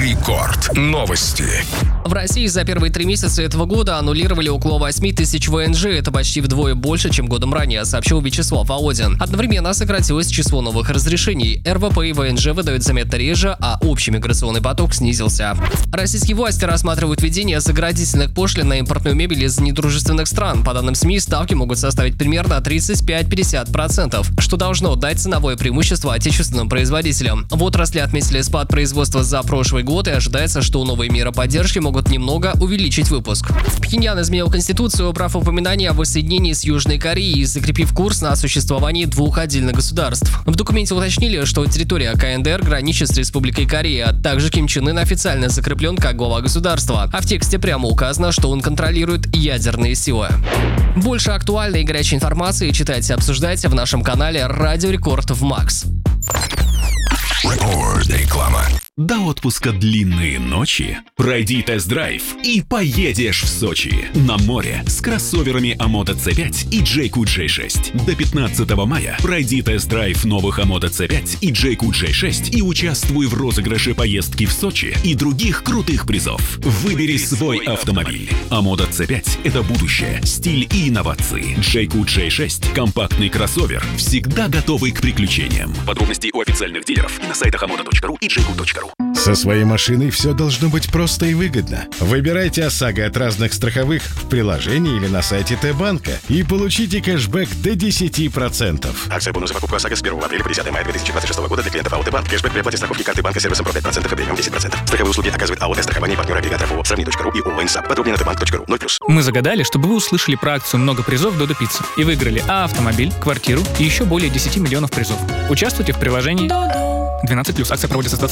Рекорд. Новости. В России за первые 3 месяца этого года аннулировали около 8 тысяч ВНЖ. Это почти вдвое больше, чем годом ранее, сообщил Вячеслав Володин. Одновременно сократилось число новых разрешений. РВП и ВНЖ выдают заметно реже, а общий миграционный поток снизился. Российские власти рассматривают введение заградительных пошлин на импортную мебель из недружественных стран. По данным СМИ, ставки могут составить примерно 35-50%, что должно дать ценовое преимущество отечественным производителям. В отрасли отметили спад производства за прошлый год, и ожидается, что новые меры поддержки могут немного увеличить выпуск. Пхеньян изменил конституцию, убрав упоминание о воссоединении с Южной Кореей и закрепив курс на существовании 2 отдельных государств. В документе уточнили, что территория КНДР граничит с Республикой Корея. Также Ким Чен Ын официально закреплен как глава государства, а в тексте прямо указано, что он контролирует ядерные силы. Больше актуальной и горячей информации читайте и обсуждайте в нашем канале Радио Рекорд в Макс. Реклама. До отпуска длинные ночи? Пройди тест-драйв и поедешь в Сочи. На море с кроссоверами Амода C5 и JQ J6. До 15 мая пройди тест-драйв новых Амода C5 и JQ J6 и участвуй в розыгрыше поездки в Сочи и других крутых призов. Выбери свой автомобиль. Амода C5 – это будущее, стиль и инновации. JQ J6 – компактный кроссовер, всегда готовый к приключениям. Подробности у официальных дилеров и на сайтах amoda.ru и jq.ru. Со своей машиной все должно быть просто и выгодно. Выбирайте ОСАГО от разных страховых в приложении или на сайте Т-банка и получите кэшбэк до 10%. Акция бонус за покупку ОСАГО с 1 апреля по 10 мая 2026 года для клиентов АО Т-банк. Кэшбэк при оплате страховки карты банка сервисом про 5% и премиум 10%. Страховые услуги оказывает АО Т-страхование, партнер агрегатор ООО Сравни.ру и ООО Инсап. Подробнее на tbank.ru. 0+. Мы загадали, чтобы вы услышали про акцию «Много призов Додо Пицца» и выиграли автомобиль, квартиру и еще более 10 миллионов призов. Участвуйте в приложении 12+. Акция проводится с